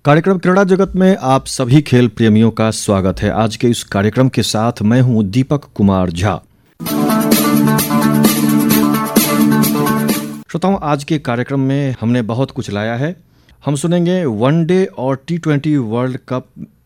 कार्यक्रम क्रीड़ा जगत में आप सभी खेल प्रेमियों का स्वागत है। आज के इस कार्यक्रम के साथ मैं हूं दीपक कुमार झा। श्रोताओं, आज के कार्यक्रम में हमने बहुत कुछ लाया है। हम सुनेंगे वनडे और T20 वर्ल्ड कप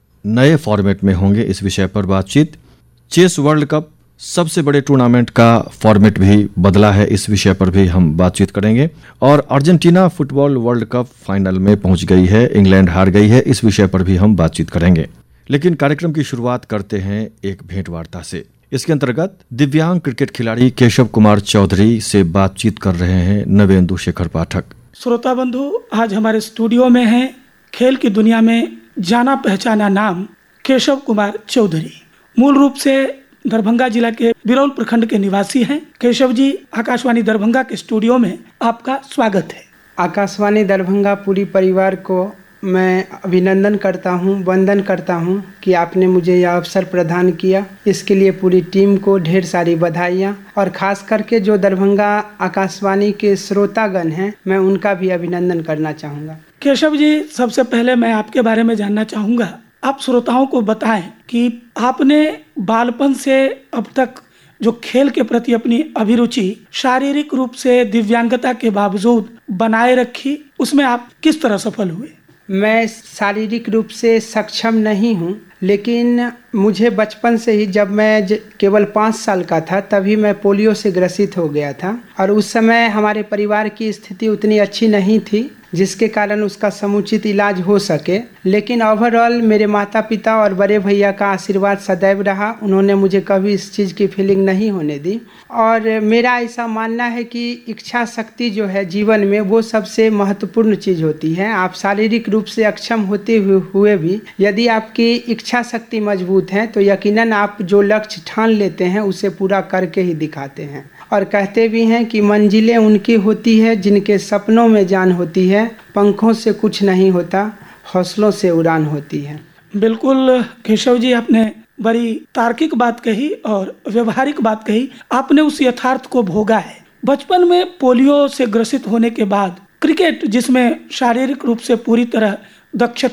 नए फॉर्मेट में होंगे, इस विषय पर बातचीत। चेस वर्ल्ड कप सबसे बड़े टूर्नामेंट का फॉर्मेट भी बदला है, इस विषय पर भी हम बातचीत करेंगे। और Argentina football world cup final में पहुंच गई है, इंग्लैंड हार गई है, इस विषय पर भी हम बातचीत करेंगे। लेकिन कार्यक्रम की शुरुआत करते हैं एक भेंट वार्ता से। इसके अंतर्गत दिव्यांग क्रिकेट खिलाड़ी केशव कुमार चौधरी से बातचीत कर रहे हैं नवेंदु शेखर पाठक। श्रोता बंधु, आज हमारे स्टूडियो में हैं खेल की दुनिया में जाना पहचाना नाम केशव कुमार चौधरी। मूल रूप से दरभंगा जिला के बिरौल प्रखंड के निवासी हैं। केशव जी, आकाशवाणी दरभंगा के स्टूडियो में आपका स्वागत है। आकाशवाणी दरभंगा पूरी परिवार को मैं अभिनंदन करता हूं, वंदन करता हूं कि आपने मुझे यह अवसर प्रदान किया। इसके लिए पूरी टीम को ढेर सारी बधाइयां, और खास करके जो दरभंगा आकाशवाणी के श्रोतागण हैं, मैं उनका भी अभिनंदन करना चाहूँगा। केशव जी, सबसे पहले मैं आपके बारे में जानना चाहूँगा। आप श्रोताओं को बताएं कि आपने बालपन से अब तक जो खेल के प्रति अपनी अभिरुचि शारीरिक रूप से दिव्यांगता के बावजूद बनाए रखी, उसमें आप किस तरह सफल हुए? मैं शारीरिक रूप से सक्षम नहीं हूँ, लेकिन मुझे बचपन से ही, जब मैं केवल 5 साल का था, तभी मैं पोलियो से ग्रसित हो गया था। और उस समय हमारे परिवार की स्थिति उतनी अच्छी नहीं थी जिसके कारण उसका समुचित इलाज हो सके। लेकिन ओवरऑल मेरे माता पिता और बड़े भैया का आशीर्वाद सदैव रहा। उन्होंने मुझे कभी इस चीज़ की फीलिंग नहीं होने दी। और मेरा ऐसा मानना है कि इच्छा शक्ति जो है जीवन में, वो सबसे महत्वपूर्ण चीज़ होती है। आप शारीरिक रूप से अक्षम होते हुए भी यदि आपकी इच्छा शक्ति मजबूत है तो यकीनन आप जो लक्ष्य ठान लेते हैं उसे पूरा करके ही दिखाते हैं। और कहते भी हैं कि मंजिलें उनकी होती है जिनके सपनों में जान होती है, पंखों से कुछ नहीं होता, हौसलों से उड़ान होती है। बिल्कुल केशव जी, आपने बड़ी तार्किक बात कही और व्यवहारिक बात कही। आपने उस यथार्थ को भोगा है। बचपन में पोलियो से ग्रसित होने के बाद क्रिकेट, जिसमें शारीरिक रूप से पूरी तरह दक्षता